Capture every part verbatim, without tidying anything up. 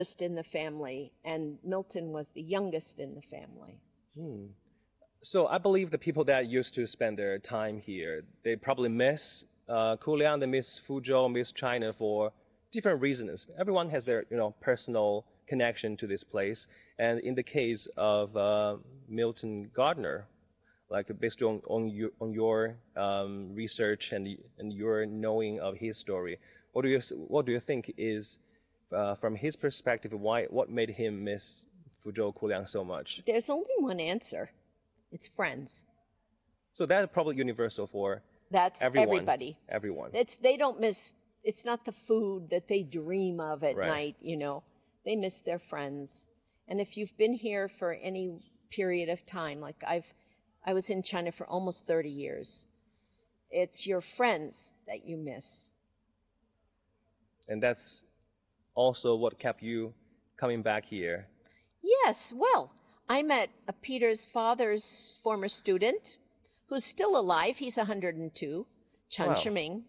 in the family, and Milton was the youngest in the family. Hmm. So I believe the people that used to spend their time here, they probably miss uh, Kuliang, they miss Fuzhou, miss China for different reasons. Everyone has their, you know, personal connection to this place. And in the case of uh, Milton Gardner, like based on on your on your um, research and and your knowing of his story, what do you what do you think is uh, from his perspective why what made him miss Fuzhou Kuliang so much? There's only one answer. It's friends. So that's probably universal for That's everyone. everybody. Everyone. It's they don't miss it's not the food that they dream of at Right. night, you know. They miss their friends. And if you've been here for any period of time, like I've I was in China for almost thirty years. It's your friends that you miss. And that's also what kept you coming back here. Yes, well, I met uh, Peter's father's former student who's still alive. He's one hundred two, Chen Wow. Shiming.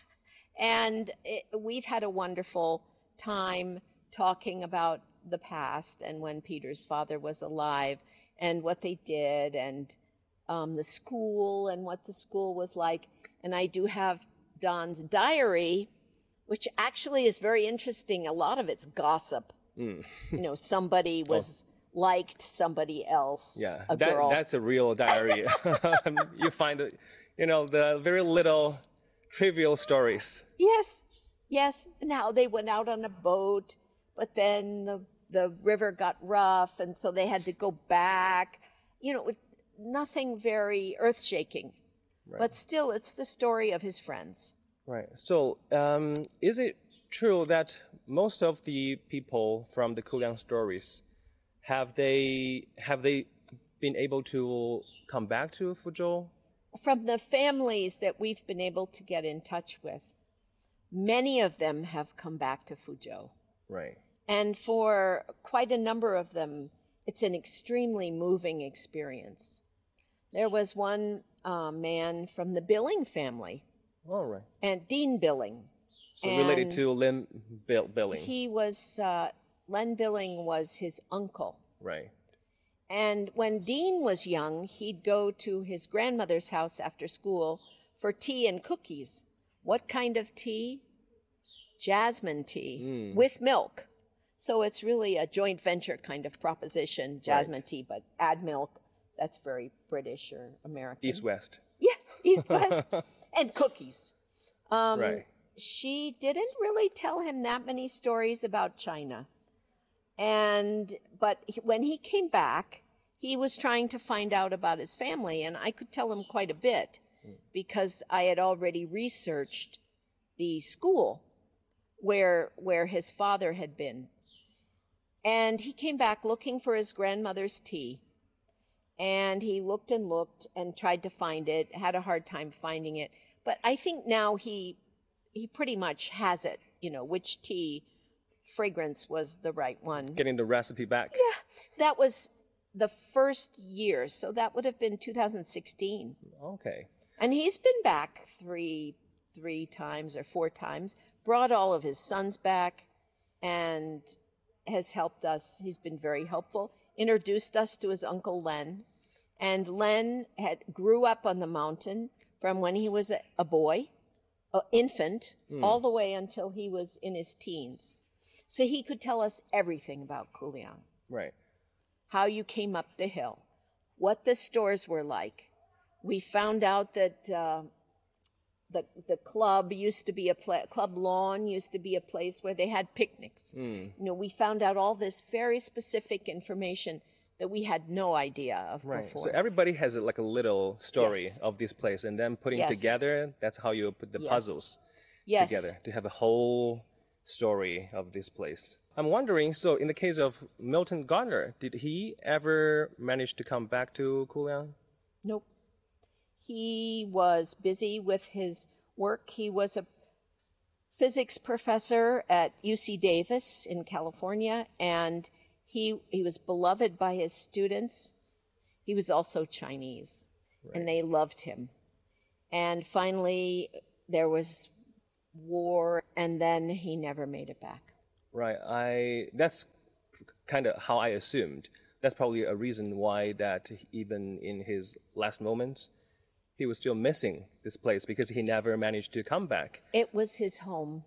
And it, we've had a wonderful time talking about the past and when Peter's father was alive and what they did and um, the school and what the school was like. And I do have Don's diary, which actually is very interesting. A lot of it's gossip. Mm. You know, somebody Oh, was liked somebody else, yeah. a That girl. that's a real diary. You find, you know, the very little trivial stories. Yes, yes. Now they went out on a boat, but then the the river got rough, and so they had to go back. You know, nothing very earth shaking, Right. but still, it's the story of his friends. Right. So, um, is it true that most of the people from the Kuliang stories have they have they been able to come back to Fuzhou? From the families that we've been able to get in touch with, many of them have come back to Fuzhou. Right. And for quite a number of them, it's an extremely moving experience. There was one uh, man from the Billing family, All right. and Dean Billing, So related and to Lim Bill Billing. he was uh, Len Billing was his uncle. Right. And when Dean was young, he'd go to his grandmother's house after school for tea and cookies. What kind of tea? Jasmine tea Mm. with milk. So it's really a joint venture kind of proposition, jasmine Right. tea, but add milk. That's very British or American. East West. Yes, East West. And cookies. Um, Right. she didn't really tell him that many stories about China. And but he, when he came back, he was trying to find out about his family, and I could tell him quite a bit because I had already researched the school where where his father had been. And he came back looking for his grandmother's tea. And he looked and looked and tried to find it, had a hard time finding it. But I think now he he pretty much has it, you know, which tea fragrance was the right one. Getting the recipe back. Yeah, that was the first year, so that would have been two thousand sixteen. Okay. And he's been back three three times or four times, brought all of his sons back, and has helped us. He's been very helpful. Introduced us to his uncle Len, and Len had grew up on the mountain from when he was a, a boy, an infant, Mm. all the way until he was in his teens. So he could tell us everything about Kuliang, Right. how you came up the hill, what the stores were like. We found out that uh, the the club used to be a pla- club lawn used to be a place where they had picnics. Mm. You know, we found out all this very specific information that we had no idea of Right. So before. everybody has a, like a little story Yes. of this place, and then putting Yes. together, that's how you put the Yes. puzzles Yes. together to have a whole story of this place. I'm wondering, so in the case of Milton Gardner, did he ever manage to come back to Kuliang? Nope. He was busy with his work. He was a physics professor at U C Davis in California, and he he was beloved by his students. He was also Chinese, Right. and they loved him. And finally, there was war, and then he never made it back. Right. I that's kind of how I assumed. That's probably a reason why that even in his last moments, he was still missing this place because he never managed to come back. It was his home.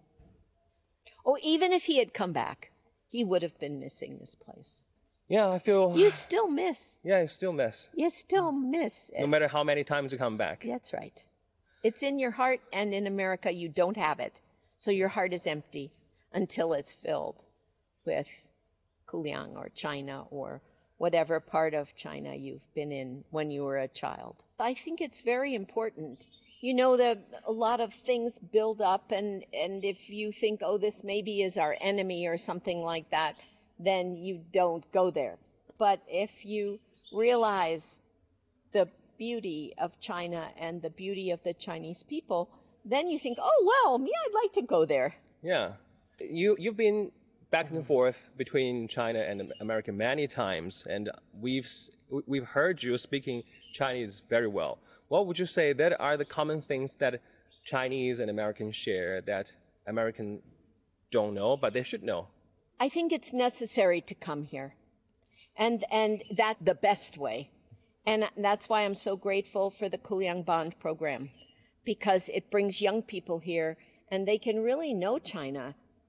Oh, even if he had come back, he would have been missing this place. Yeah, I feel. You still miss. Yeah, I still miss. You still miss No it. matter how many times you come back. That's right. It's in your heart, and in America, you don't have it. So your heart is empty until it's filled with Kuliang or China or whatever part of China you've been in when you were a child. I think it's very important. You know that a lot of things build up, and, and if you think, oh, this maybe is our enemy or something like that, then you don't go there. But if you realize the beauty of China and the beauty of the Chinese people, then you think, oh, well, yeah, I'd like to go there. Yeah. You, you've been back and forth between China and America many times, and we've, we've heard you speaking Chinese very well. What would you say that are the common things that Chinese and Americans share that Americans don't know, but they should know? I think it's necessary to come here, and, and that the best way. And that's why I'm so grateful for the Kuliang Bond program, because it brings young people here and they can really know China.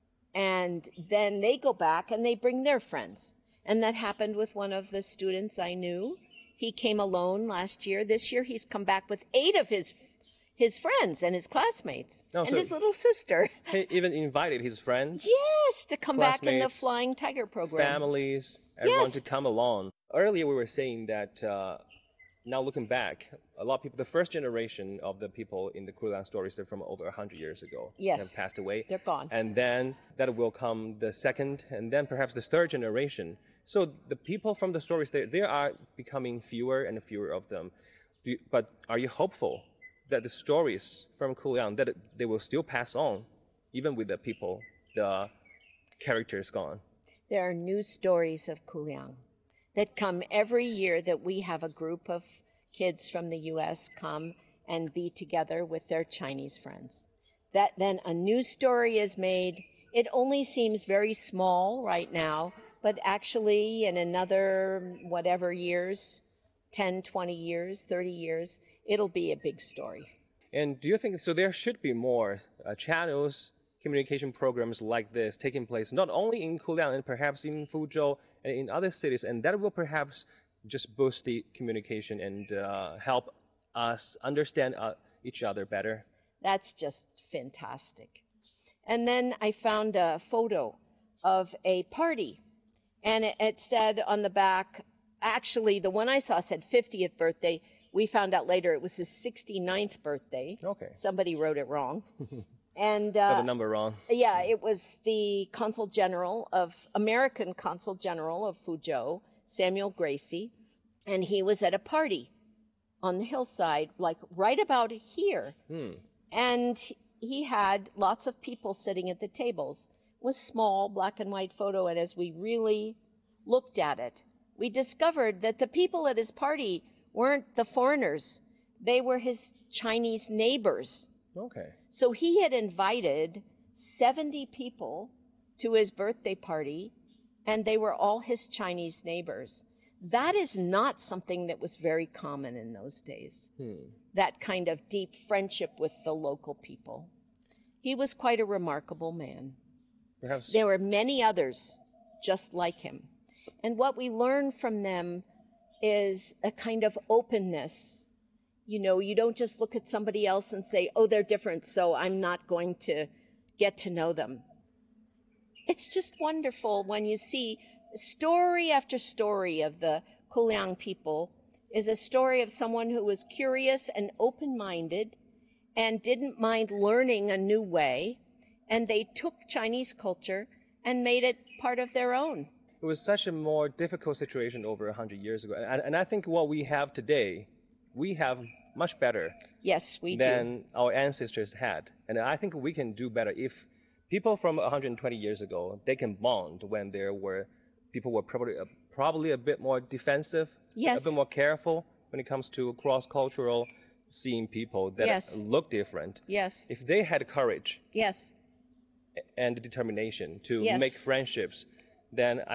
And then they go back and they bring their friends. And that happened with one of the students I knew. He came alone last year. This year he's come back with eight of his his friends and his classmates Oh, and so his little sister. He even invited his friends, Yes, to come back in the classmates, Flying Tiger program. families, everyone Yes. to come along. Earlier we were saying that uh, now looking back, a lot of people, the first generation of the people in the Kuliang stories, they're from over one hundred years ago. Yes. They have passed away. They're gone. And then that will come the second, and then perhaps the third generation. So the people from the stories, they, they are becoming fewer and fewer of them. Do you, but are you hopeful that the stories from Kuliang, that it, they will still pass on, even with the people, the characters gone? There are new stories of Kuliang that come every year, that we have a group of kids from the U S come and be together with their Chinese friends. That then a new story is made. It only seems very small right now, but actually in another whatever years, ten, twenty years, thirty years, it'll be a big story. And do you think, so there should be more uh, channels, communication programs like this taking place, not only in Kuliang and perhaps in Fuzhou and in other cities, and that will perhaps just boost the communication and uh, help us understand uh, each other better? That's just fantastic. And then I found a photo of a party, and it, it said on the back, actually the one I saw said fiftieth birthday. We found out later it was his sixty-ninth birthday. Okay. Somebody wrote it wrong. And Got uh, the number wrong. yeah, it was the Consul General of, American Consul General of Fuzhou, Samuel Gracie, and he was at a party on the hillside, like right about here. Hmm. And he had lots of people sitting at the tables. It was small, black and white photo, and as we really looked at it, we discovered that the people at his party weren't the foreigners. They were his Chinese neighbors. Okay. So he had invited seventy people to his birthday party, and they were all his Chinese neighbors. That is not something that was very common in those days, Hmm. that kind of deep friendship with the local people. He was quite a remarkable man. Perhaps. There were many others just like him. And what we learn from them is a kind of openness. You know, you don't just look at somebody else and say, oh, they're different, so I'm not going to get to know them. It's just wonderful when you see story after story of the Kuliang people is a story of someone who was curious and open-minded and didn't mind learning a new way, and they took Chinese culture and made it part of their own. It was such a more difficult situation over one hundred years ago. And, and I think what we have today, we have much better Yes, we than do. our ancestors had. And I think we can do better if people from one hundred twenty years ago, they can bond when there were, people were probably, uh, probably a bit more defensive, Yes. a bit more careful when it comes to cross-cultural seeing people that Yes. look different. Yes, If they had courage yes, and determination to Yes. make friendships, then